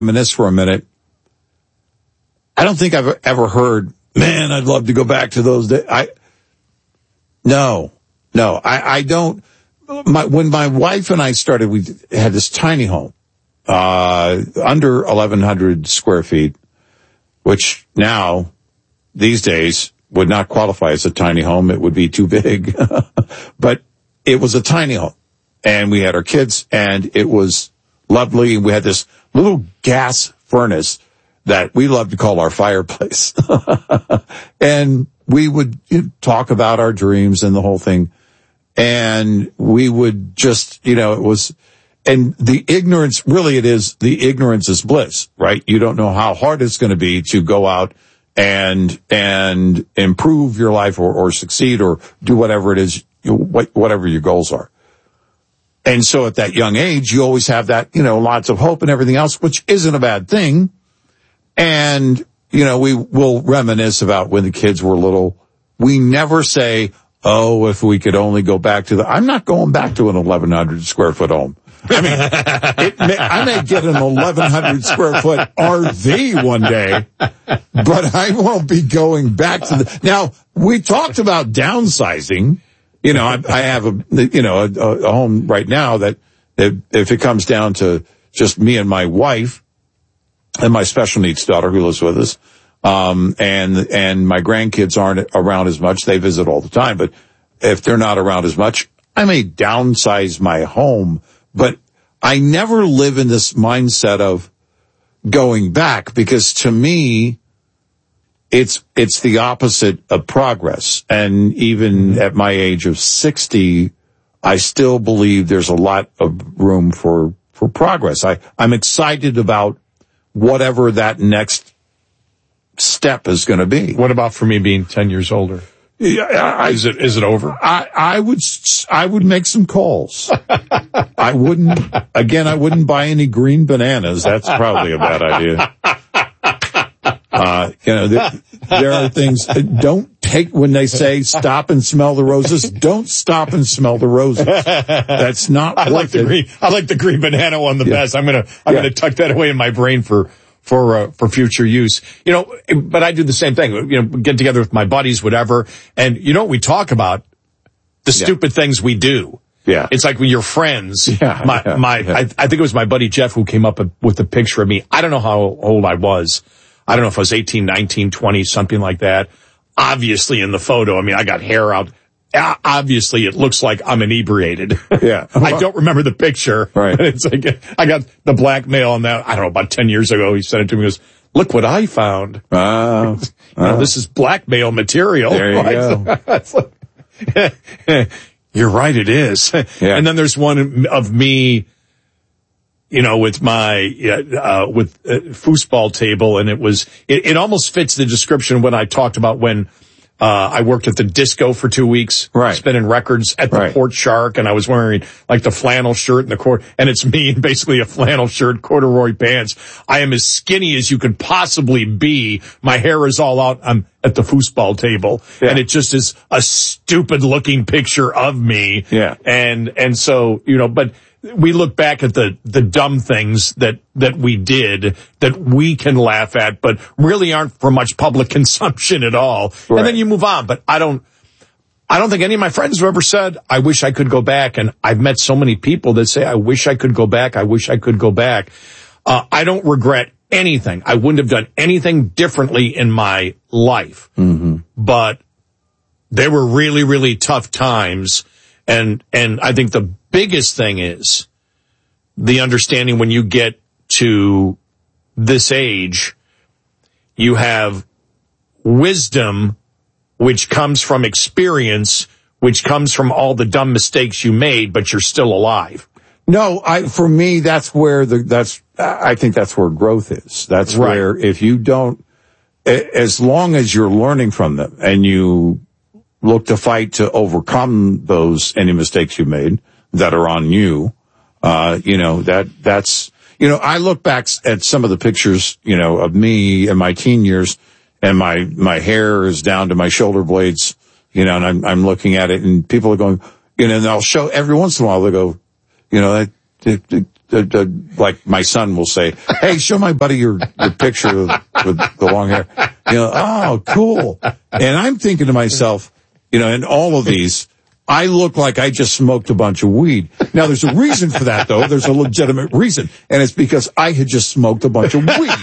reminisce for a minute. I don't think I've ever heard, man, I'd love to go back to those days. No, I don't. When my wife and I started, we had this tiny home, under 1,100 square feet, which now, these days, would not qualify as a tiny home. It would be too big. But it was a tiny home. And we had our kids, and it was lovely. We had this little gas furnace that we loved to call our fireplace. And we would talk about our dreams and the whole thing. And we would just, it was, and the ignorance, really it is, the ignorance is bliss, right? You don't know how hard it's going to be to go out and improve your life or succeed or do whatever it is, whatever your goals are. And so at that young age, you always have that, lots of hope and everything else, which isn't a bad thing. And, we will reminisce about when the kids were little. We never say, oh, if we could only go back to I'm not going back to an 1,100 square foot home. I mean, I may get an 1,100 square foot RV one day, but I won't be going back to now, we talked about downsizing. I have a home right now that if it comes down to just me and my wife and my special needs daughter who lives with us, and my grandkids aren't around as much. They visit all the time, but if they're not around as much, I may downsize my home, but I never live in this mindset of going back, because to me, it's the opposite of progress. And even at my age of 60, I still believe there's a lot of room for progress. I'm excited about whatever that next step is going to be. What about for me being 10 years older? Yeah, is it over? I would make some calls. I wouldn't buy any green bananas. That's probably a bad idea. There are things, don't take, when they say stop and smell the roses, don't stop and smell the roses. That's not I like the green banana one the best. I'm gonna tuck that away in my brain for future use. But I do the same thing. Get together with my buddies, whatever. And we talk about the stupid things we do. Yeah. It's like when you're friends. Yeah. I think it was my buddy Jeff who came up with a picture of me. I don't know how old I was. I don't know if I was 18, 19, 20, something like that. Obviously in the photo, I got hair out. Obviously it looks like I'm inebriated. Yeah. I don't remember the picture. Right. But it's like, I got the blackmail on that. I don't know, about 10 years ago, he sent it to me. He goes, look what I found. This is blackmail material. There you go. You're right, it is. Yeah. And then there's one of me, with my, foosball table, and it almost fits the description when I talked about when, I worked at the disco for 2 weeks, right, spinning records at the Port Shark, and I was wearing like the flannel shirt and it's me in basically a flannel shirt, corduroy pants. I am as skinny as you could possibly be. My hair is all out. I'm at the foosball table, and it just is a stupid looking picture of me. Yeah. And so, but we look back at the dumb things that we did that we can laugh at, but really aren't for much public consumption at all. Right. And then you move on. But I don't think any of my friends have ever said, I wish I could go back. And I've met so many people that say, I wish I could go back. I wish I could go back. I don't regret anything. I wouldn't have done anything differently in my life. Mm-hmm. But they were really, really tough times. And I think the biggest thing is the understanding when you get to this age, you have wisdom, which comes from experience, which comes from all the dumb mistakes you made, but you're still alive. No, for me, that's where I think that's where growth is. That's right. Where if you don't, as long as you're learning from them and you look to fight to overcome any mistakes you made that are on you, that's, I look back at some of the pictures, of me in my teen years, and my hair is down to my shoulder blades, and I'm looking at it, and people are going, and I'll show every once in a while, they go, like my son will say, hey, show my buddy your picture with the long hair. Oh, cool. And I'm thinking to myself, in all of these, I look like I just smoked a bunch of weed. Now, there's a reason for that, though. There's a legitimate reason. And it's because I had just smoked a bunch of weed.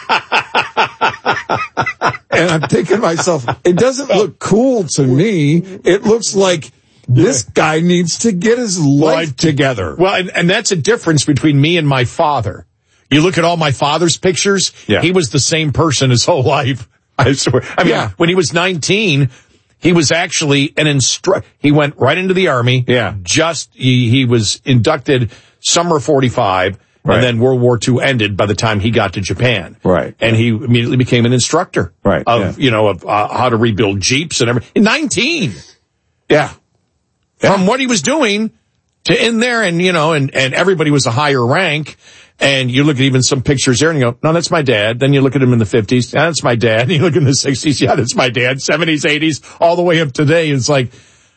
And I'm thinking to myself, it doesn't look cool to me. It looks like this guy needs to get his life together. Well, and that's a difference between me and my father. You look at all my father's pictures, he was the same person his whole life. I swear. I mean, when he was 19, he was actually an instructor. He went right into the Army. Yeah. He was inducted summer 45. Right. And then World War II ended by the time he got to Japan. Right. And he immediately became an instructor. Right. Of how to rebuild Jeeps and everything. 19. Yeah. From what he was doing to in there and everybody was a higher rank. And you look at even some pictures there and you go, no, that's my dad. Then you look at him in the 50s. Yeah, that's my dad. And you look in the 60s. Yeah, that's my dad. 70s, 80s, all the way up to today. It's like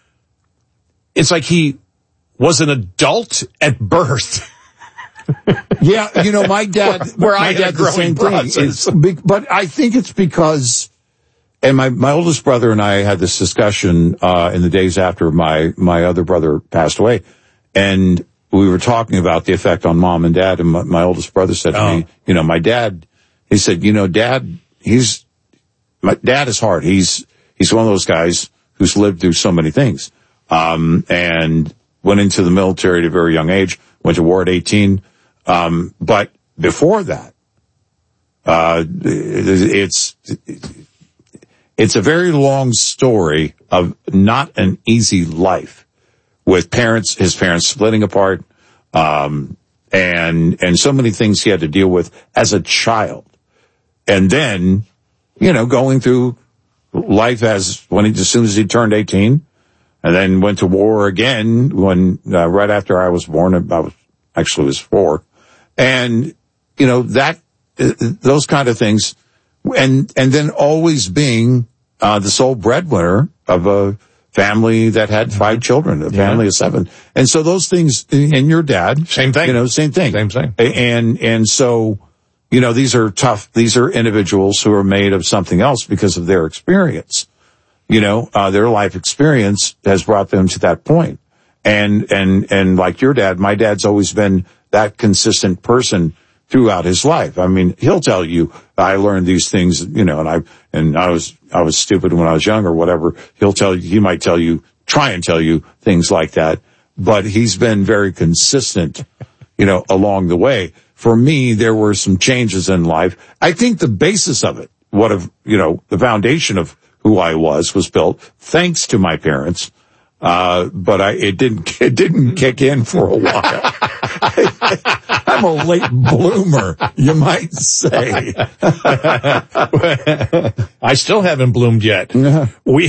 he was an adult at birth. Yeah, my dad, my dad, the same thing. But I think it's because, and my oldest brother and I had this discussion, in the days after my other brother passed away. And we were talking about the effect on mom and dad. And my oldest brother said to me, my dad, he said, dad, my dad is hard. He's one of those guys who's lived through so many things. And went into the military at a very young age, went to war at 18. But before that, it's a very long story of not an easy life with his parents splitting apart, and so many things he had to deal with as a child. And then, going through life as soon as he turned 18, and then went to war again when, right after I was born, I was 4. And, those kind of things. And then always being, the sole breadwinner of a family that had 5 children, a family of 7. And so those things, and your dad. Same thing. Same thing. Same thing. And so, these are tough, these are individuals who are made of something else because of their experience. Their life experience has brought them to that point. And like your dad, my dad's always been that consistent person throughout his life. I mean, he'll tell you, I learned these things, and I was stupid when I was young or whatever. He might try and tell you things like that, but he's been very consistent, along the way. For me, there were some changes in life. I think the basis of it, the foundation of who I was built thanks to my parents. But it didn't kick in for a while. I'm a late bloomer, you might say. I still haven't bloomed yet. I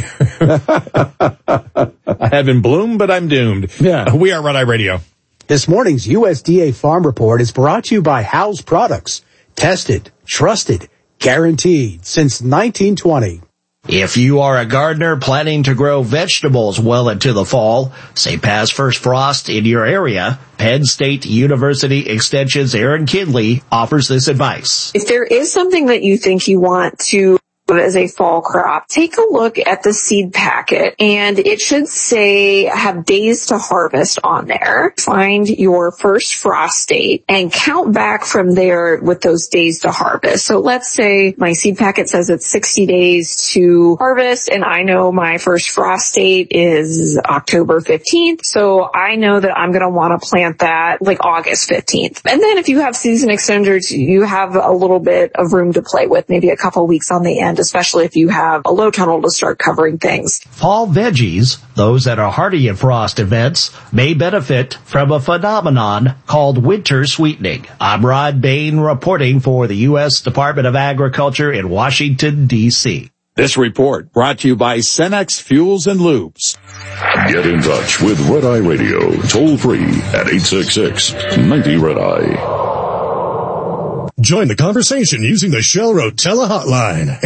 haven't bloomed, but I'm doomed. Yeah. We are Red Eye Radio. This morning's USDA Farm Report is brought to you by Howes Products. Tested, trusted, guaranteed since 1920. If you are a gardener planning to grow vegetables well into the fall, say past first frost in your area, Penn State University Extension's Aaron Kinley offers this advice. If there is something that you think you want to as a fall crop, take a look at the seed packet and it should have days to harvest on there. Find your first frost date and count back from there with those days to harvest. So let's say my seed packet says it's 60 days to harvest and I know my first frost date is October 15th. So I know that I'm going to want to plant that like August 15th. And then if you have season extenders, you have a little bit of room to play with, maybe a couple weeks on the end, especially if you have a low tunnel to start covering things. Fall veggies, those that are hardy at frost events, may benefit from a phenomenon called winter sweetening. I'm Rod Bain reporting for the U.S. Department of Agriculture in Washington, D.C. This report brought to you by Cenex Fuels and Lubes. Get in touch with Red Eye Radio, toll free at 866-90-RED-EYE. Join the conversation using the Shell Rotella hotline,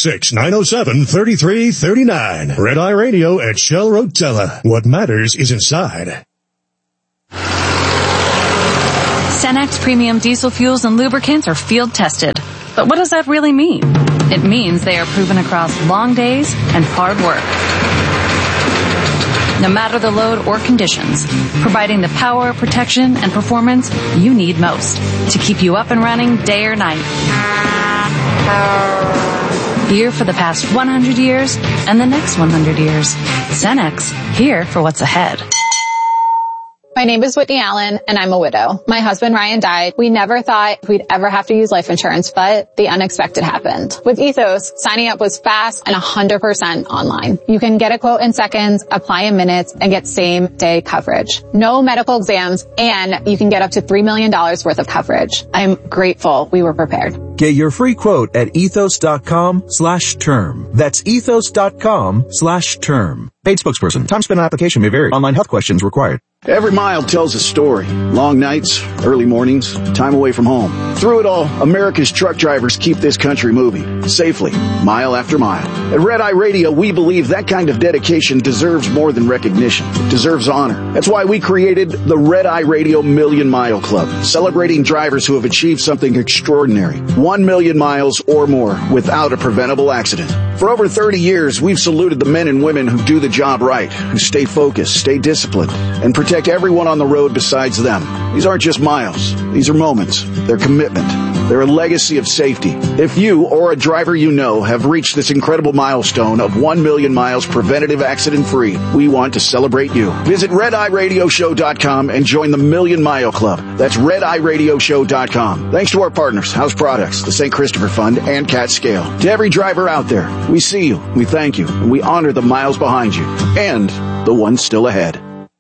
866-907-3339. Red Eye Radio at Shell Rotella. What matters is inside. Cenex premium diesel fuels and lubricants are field tested. But what does that really mean? It means they are proven across long days and hard work. No matter the load or conditions, providing the power, protection, and performance you need most to keep you up and running day or night. Here for the past 100 years and the next 100 years. Cenex, here for what's ahead. My name is Whitney Allen, and I'm a widow. My husband, Ryan, died. We never thought we'd ever have to use life insurance, but the unexpected happened. With Ethos, signing up was fast and 100% online. You can get a quote in seconds, apply in minutes, and get same-day coverage. No medical exams, and you can get up to $3 million worth of coverage. I'm grateful we were prepared. Get your free quote at ethos.com/term. That's ethos.com/term. Paid spokesperson. Time spent on application may vary. Online health questions required. Every mile tells a story. Long nights, early mornings, time away from home. Through it all, America's truck drivers keep this country moving, safely, mile after mile. At Red Eye Radio, we believe that kind of dedication deserves more than recognition. It deserves honor. That's why we created the Red Eye Radio Million Mile Club, celebrating drivers who have achieved something extraordinary. 1 million miles or more without a preventable accident. For over 30 years, we've saluted the men and women who do the job right, who stay focused, stay disciplined, and protect everyone on the road besides them. These aren't just miles. These are moments. They're commitment. They're a legacy of safety. If you or a driver you know have reached this incredible milestone of 1 million miles preventative accident-free, we want to celebrate you. Visit RedEyeRadioShow.com and join the Million Mile Club. That's RedEyeRadioShow.com. Thanks to our partners, House Products, the St. Christopher Fund, and Cat Scale. To every driver out there, we see you, we thank you, and we honor the miles behind you and the ones still ahead.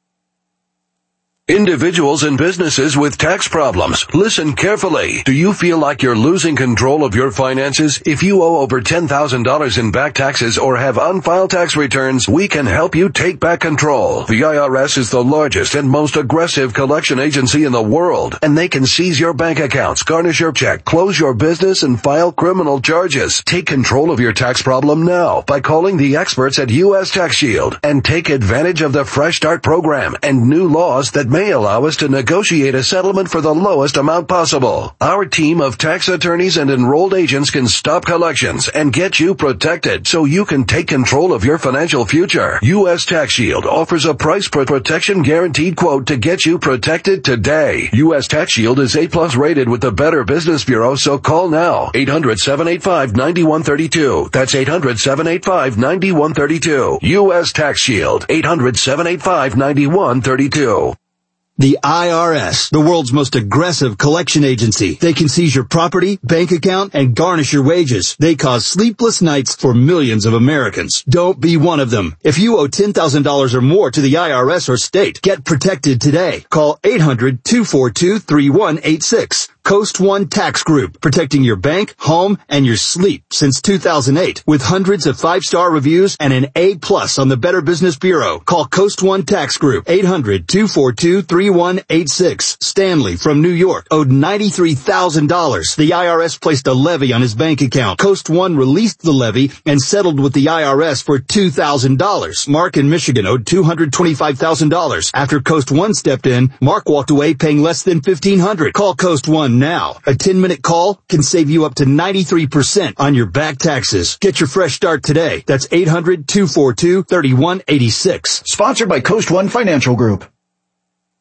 Individuals and businesses with tax problems, listen carefully. Do you feel like you're losing control of your finances? If you owe over $10,000 in back taxes or have unfiled tax returns, we can help you take back control. The IRS is the largest and most aggressive collection agency in the world, and they can seize your bank accounts, garnish your check, close your business, and file criminal charges. Take control of your tax problem now by calling the experts at U.S. Tax Shield and take advantage of the Fresh Start program and new laws that may allow us to negotiate a settlement for the lowest amount possible. Our team of tax attorneys and enrolled agents can stop collections and get you protected so you can take control of your financial future. U.S. Tax Shield offers a price protection guaranteed quote to get you protected today. U.S. Tax Shield is A+ rated with the Better Business Bureau, so call now. 800-785-9132. That's 800-785-9132. U.S. Tax Shield. 800-785-9132. The IRS, the world's most aggressive collection agency. They can seize your property, bank account, and garnish your wages. They cause sleepless nights for millions of Americans. Don't be one of them. If you owe $10,000 or more to the IRS or state, get protected today. Call 800-242-3186. Coast One Tax Group, protecting your bank, home, and your sleep since 2008. With hundreds of 5-star reviews and an A+ on the Better Business Bureau. Call Coast One Tax Group, 800-242-3186. Stanley from New York owed $93,000. The IRS placed a levy on his bank account. Coast One released the levy and settled with the IRS for $2,000. Mark in Michigan owed $225,000. After Coast One stepped in, Mark walked away paying less than $1,500. Call Coast One now. A 10-minute call can save you up to 93% on your back taxes. Get your fresh start today. That's 800-242-3186. Sponsored by Coast One Financial Group.